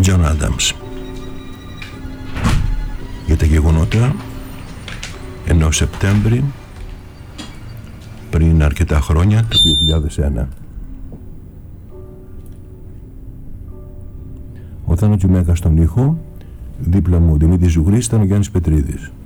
John Adams. Για τα γεγονότα ενός Σεπτέμβρη πριν αρκετά χρόνια, το 2001. Ο Θάνο Τζουμέκα στον ήχο, δίπλα μου ο Δημήτρης Ζουγρής, ήταν ο Γιάννης Πετρίδης.